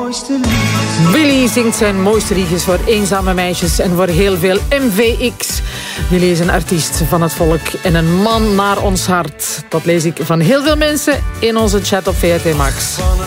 Willy zingt zijn mooiste liedjes voor eenzame meisjes en voor heel veel MVX. Willy is een artiest van het volk en een man naar ons hart. Dat lees ik van heel veel mensen in onze chat op VRT Max.